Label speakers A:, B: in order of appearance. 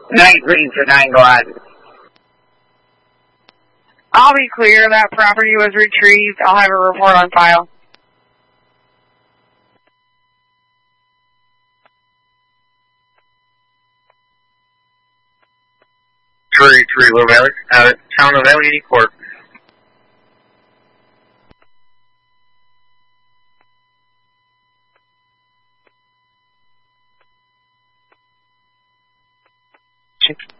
A: Night read for 9 Glad.
B: I'll be clear. That property was retrieved. I'll have a report on file.
C: Tree Low Valley, Town of Allegheny Court.
A: Thank you.